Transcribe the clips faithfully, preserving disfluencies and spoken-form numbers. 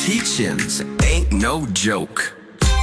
Peachins ain't no joke.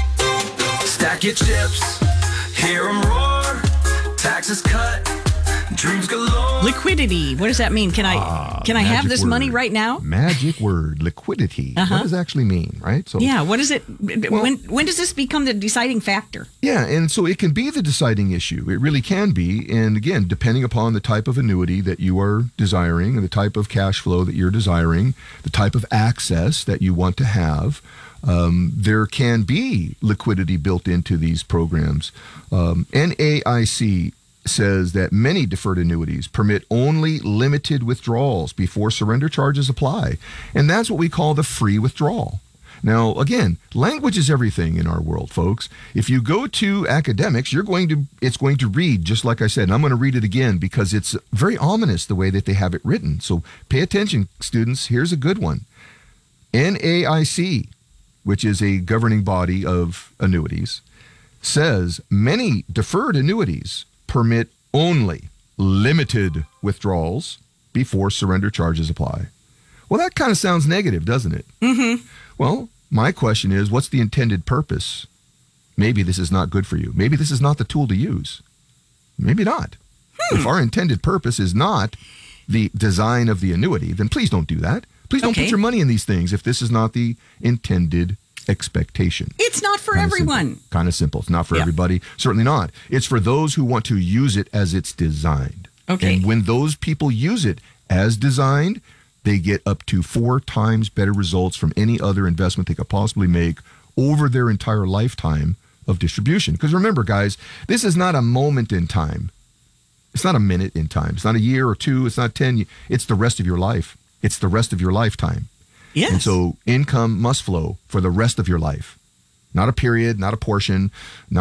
Stack your chips, hear 'em roar, taxes cut, dreams galore. Liquidity. What does that mean? Can I Ah, can I have magic this word. money right now? Magic word, liquidity. Uh-huh. What does it actually mean, right? So Yeah. What is it? when when does this become the deciding factor? Yeah, and so it can be the deciding issue. It really can be. And again, depending upon the type of annuity that you are desiring and the type of cash flow that you're desiring, the type of access that you want to have, um, there can be liquidity built into these programs. Um, N A I C says that many deferred annuities permit only limited withdrawals before surrender charges apply. And that's what we call the free withdrawal. Now, again, language is everything in our world, folks. If you go to academics, you're going to, it's going to read, just like I said, and I'm going to read it again because it's very ominous the way that they have it written. So pay attention, students. Here's a good one. N A I C, which is a governing body of annuities, says many deferred annuities permit only limited withdrawals before surrender charges apply. Well, that kind of sounds negative, doesn't it? Mm-hmm. Well, my question is, what's the intended purpose? Maybe this is not good for you. Maybe this is not the tool to use. Maybe not. Hmm. If our intended purpose is not the design of the annuity, then please don't do that. Please don't Okay. put your money in these things if this is not the intended expectation. It's not for Kinda everyone. Simple. Kind of simple. It's not for Yeah. everybody. Certainly not. It's for those who want to use it as it's designed. Okay. And when those people use it as designed, they get up to four times better results from any other investment they could possibly make over their entire lifetime of distribution. Because remember, guys, this is not a moment in time. It's not a minute in time. It's not a year or two. It's not ten. It's the rest of your life. It's the rest of your lifetime. Yes. And so income must flow for the rest of your life. Not a period, not a portion, not